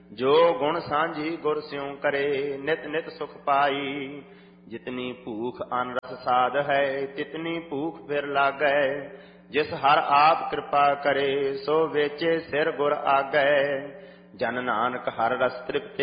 ਜੋ ਗੁਣ ਸਾਂਝੀ ਗੁਰ ਸਿਉ ਕਰੇ, ਨਿਤ ਨਿਤ ਸੁਖ ਪਾਈ। ਜਿਤਨੀ ਭੂਖ ਅਨ ਰਸ ਸਾਧ ਹੈ, ਤਿਤਨੀ ਭੂਖ ਫਿਰ ਲਾਗੈ। ਜਿਸ ਹਰ ਆਪ ਕਿਰਪਾ ਕਰੇ, ਸੋ ਵੇਚੇ ਸਿਰ ਗੁਰ ਆਗੈ। ਜਨ ਨਾਨਕ ਹਰ ਰਸ ਤ੍ਰਿਪਤੇ